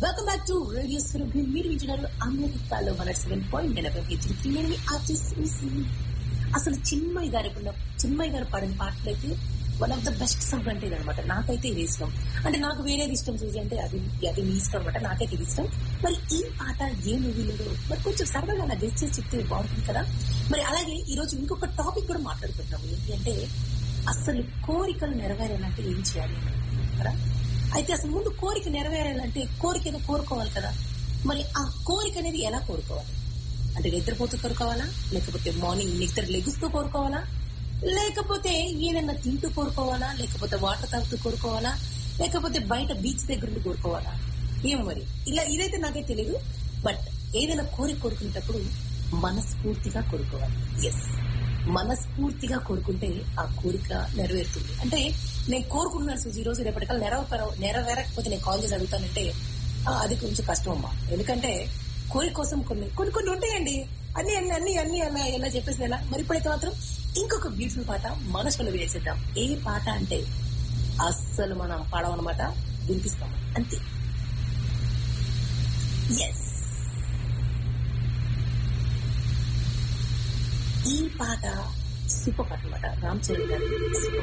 Welcome back to radio Surabhi. మీరు వింటున్నారు అమెరికాలో 107.9 నేను మీ ఆర్టిస్ట్ సుసి. అసలు చిన్మయ్య గారు పాడిన పాటలు అయితే one of the best song అంటే అనమాట. నాకైతే ఇది ఇష్టం. అంటే నాకు వేరేది ఇష్టం చూసి అంటే అది మీ ఇష్టం అనమాట. నాకైతే ఇది ఇష్టం. మరి ఈ పాట ఏ మూవీలో మరి కొంచెం సరదాగా అలా గెస్ట్ చేసి చెప్తే బాగుంటుంది కదా. మరి అలాగే ఈ రోజు ఇంకొక టాపిక్ కూడా మాట్లాడుకుంటున్నాము. ఏంటి అంటే అసలు కోరికలు నెరవేరాలంటే ఏం చేయాలి కదా. అయితే అసలు ముందు కోరిక నెరవేరాలంటే కోరిక ఏదో కోరుకోవాలి కదా. మరి ఆ కోరిక అనేది ఎలా కోరుకోవాలి అంటే నిద్రపోతూ కోరుకోవాలా, లేకపోతే మార్నింగ్ నిద్ర లెగుస్తూ కోరుకోవాలా, లేకపోతే ఏదన్నా తింటూ కోరుకోవాలా, లేకపోతే వాటర్ తాగుతూ కోరుకోవాలా, లేకపోతే బయట బీచ్ దగ్గర నుండి కోరుకోవాలా, ఏమో మరి ఇలా ఇదైతే నాకే తెలియదు. బట్ ఏదైనా కోరుకునేటప్పుడు మనస్ఫూర్తిగా కోరుకోవాలి. ఎస్, మనస్ఫూర్తిగా కోరుకుంటే ఆ కోరిక నెరవేరుతుంది. అంటే నేను కోరుకుంటున్నాను సుజీ, ఈ రోజు రేపటికల్లా నెరవేరకపోతే నేను కాల్ చేసి అడుగుతానంటే అది కొంచెం కష్టం అమ్మా. ఎందుకంటే కోరిక కోసం కొన్ని ఉంటాయండి. అన్ని అలా ఎలా చెప్పేసి ఎలా. మరి ఇప్పుడైతే మాత్రం ఇంకొక బ్యూటిఫుల్ పాట మన షోలో వేసేద్దాం. ఏ పాట అంటే అస్సలు మనం పాడమన్నమాట, వినిపిస్తాము అంతే. ఎస్, ఈ పాట సూపర్ పాట అనమాట. రామ్ చరణ్ గారు